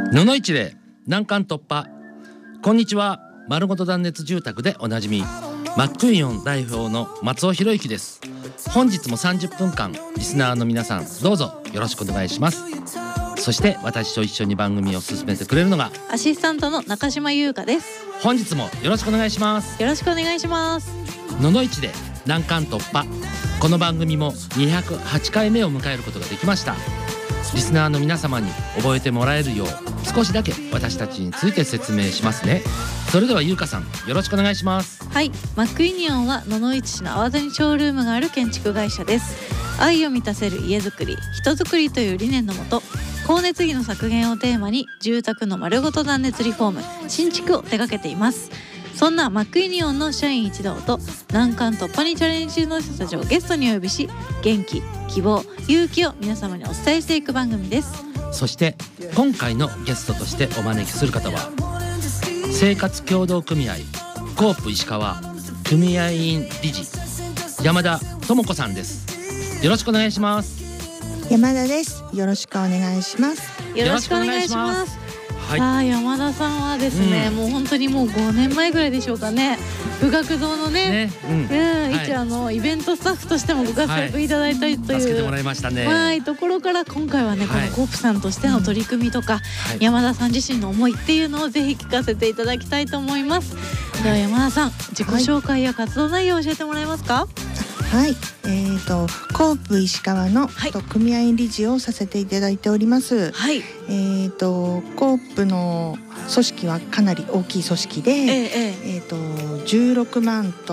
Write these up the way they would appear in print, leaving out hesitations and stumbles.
野々市で難関突破。こんにちは。丸ごと断熱住宅でおなじみマックイオン代表の松尾博之です。本日も30分間リスナーの皆さんどうぞよろしくお願いします。そして私と一緒に番組を進めてくれるのがアシスタントの中島優香です。 本日もよろしくお願いします。 よろしくお願いします。 野々市で難関突破。この番組も208回目を迎えることができました。リスナーの皆様に覚えてもらえるよう少しだけ私たちについて説明しますね。それでは優香さんよろしくお願いします。 はい、マックイニオンは野々市市の粟田にショールームがある建築会社です。愛を満たせる家づくり、人づくりという理念のもと、光熱費の削減をテーマに住宅の丸ごと断熱リフォーム、新築を手掛けています。そんなマックイニオンの社員一同と難関突破にチャレンジ中の人たちをゲストにお呼びし、元気、希望、勇気を皆様にお伝えしていく番組です。 そして今回のゲストとしてお招きする方は生活協同組合コープ石川組合員理事山田智子さんです。よろしくお願いします。 山田です。よろしくお願いします。 よろしくお願いします。 はい、 さあ山田さんはですね、もう本当にもう5年前ぐらいでしょうかね、部学堂のね、一イベントスタッフとしてもご活躍いただいたりという、 助けてもらいましたね。 はい、ところから今回はね、このコープさんとしての取り組みとか、山田さん自身の思いっていうのをぜひ聞かせていただきたいと思います。では山田さん、自己紹介や活動内容を教えてもらえますか？ はい、コープ石川の、組合員理事をさせていただいております。 はい。 コープの組織はかなり大きい組織で、16万と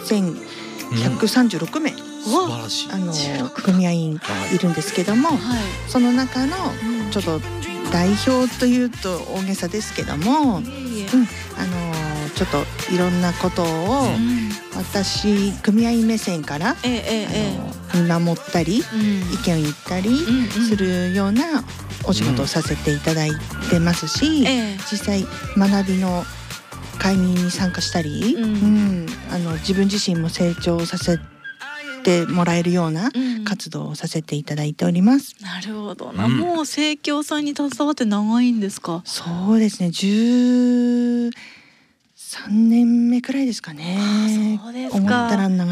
8136名、 素晴らしい組合員がいるんですけども、その中のちょっと代表というと大げさですけども、ちょっといろんなことを私組合員目線から見守ったり、意見を言ったりするようなお仕事をさせていただいてますし、実際学びの会議に参加したり、自分自身も成長させてもらえるような活動をさせていただいております。 なるほどな、もう生協さんに携わって長いんですか？ そうですね、13年目くらいですかね。 そうですか。 思ったら長